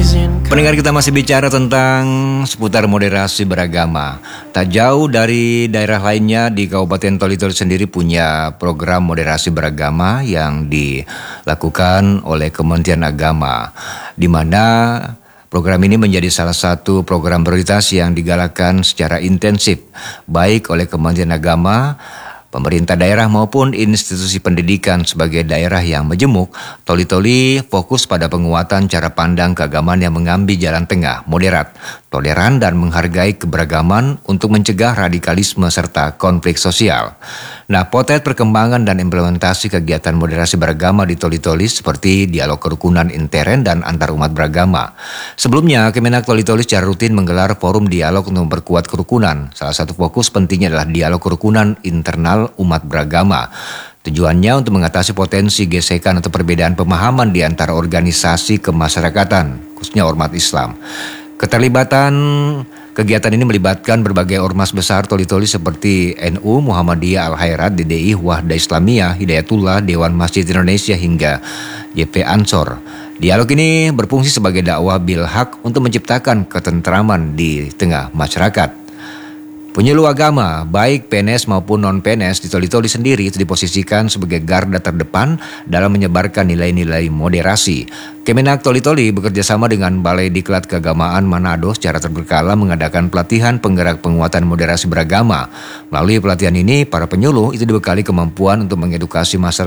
Pendengar, kita masih bicara tentang seputar moderasi beragama. Tak jauh dari daerah lainnya di Kabupaten Toli-Toli sendiri punya program moderasi beragama yang dilakukan oleh Kementerian Agama, di mana program ini menjadi salah satu program prioritas yang digalakkan secara intensif baik oleh Kementerian Agama, pemerintah daerah maupun institusi pendidikan. Sebagai daerah yang majemuk, Toli-Toli fokus pada penguatan cara pandang keagamaan yang mengambil jalan tengah, moderat, toleran, dan menghargai keberagaman untuk mencegah radikalisme serta konflik sosial. Nah, potret perkembangan dan implementasi kegiatan moderasi beragama di Toli-Toli seperti dialog kerukunan intern dan antar umat beragama. Sebelumnya, Kemenak Toli-Toli secara rutin menggelar forum dialog untuk memperkuat kerukunan. Salah satu fokus pentingnya adalah dialog kerukunan internal umat beragama. Tujuannya untuk mengatasi potensi gesekan atau perbedaan pemahaman di antara organisasi kemasyarakatan, khususnya ormas Islam. Keterlibatan kegiatan ini melibatkan berbagai ormas besar Toli-Toli seperti NU, Muhammadiyah, Al-Khairat, DDI, Wahda Islamiyah, Hidayatullah, Dewan Masjid Indonesia, hingga JP Ansor. Dialog ini berfungsi sebagai dakwah bil haq untuk menciptakan ketentraman di tengah masyarakat. Penyuluh agama, baik PNS maupun non-PNS di Toli-Toli sendiri itu diposisikan sebagai garda terdepan dalam menyebarkan nilai-nilai moderasi. Kemenak Toli-Toli bekerjasama dengan Balai Diklat Keagamaan Manado secara berkala mengadakan pelatihan penggerak penguatan moderasi beragama. Melalui pelatihan ini, para penyuluh itu dibekali kemampuan untuk mengedukasi masyarakat